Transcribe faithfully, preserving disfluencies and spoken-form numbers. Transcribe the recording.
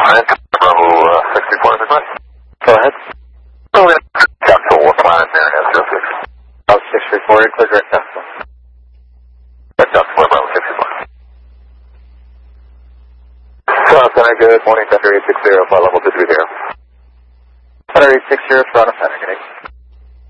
Alright, Bravo uh, sixty-four, is it right? Go ahead. Oh, yeah. Capsule, what's line there? S zero six. Bravo sixty-four, clear direct capsule. That's up for Bravo sixty-four. South Center, good morning, Thunder eight six zero, flight level two three zero. Thunder eight six zero, Toronto Center, good evening.